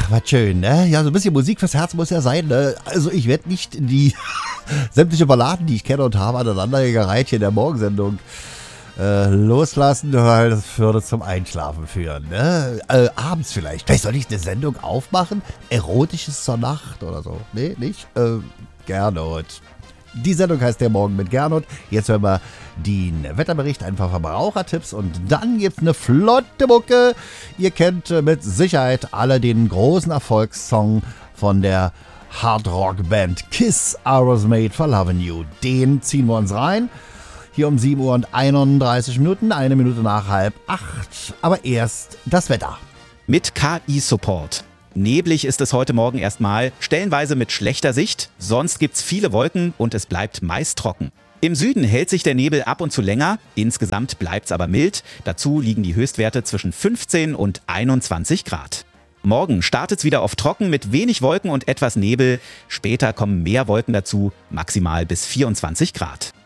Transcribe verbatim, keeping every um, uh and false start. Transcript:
was schön, ne? Ja, so ein bisschen Musik fürs Herz muss ja sein, ne? Also ich werde nicht die sämtliche Balladen, die ich kenne und habe, aneinandergereiht hier in der Morgensendung äh, loslassen, weil das würde zum Einschlafen führen, ne? Äh, abends vielleicht. Vielleicht soll ich eine Sendung aufmachen? Erotisches zur Nacht oder so. Nee, nicht? Äh, Gernot. Die Sendung heißt Der Morgen mit Gernot. Jetzt hören wir den Wetterbericht, ein paar Verbrauchertipps und dann gibt's eine flotte Mucke. Ihr kennt mit Sicherheit alle den großen Erfolgssong von der Hardrock-Band Kiss, I Was Made for Lovin' You. Den ziehen wir uns rein. Hier um sieben Uhr und einunddreißig Minuten, eine Minute nach halb acht. Aber erst das Wetter. Mit K I-Support. Neblig ist es heute Morgen erstmal, stellenweise mit schlechter Sicht, sonst gibt's viele Wolken und es bleibt meist trocken. Im Süden hält sich der Nebel ab und zu länger, insgesamt bleibt's aber mild, dazu liegen die Höchstwerte zwischen fünfzehn und einundzwanzig Grad. Morgen startet's wieder auf trocken mit wenig Wolken und etwas Nebel, später kommen mehr Wolken dazu, maximal bis vierundzwanzig Grad.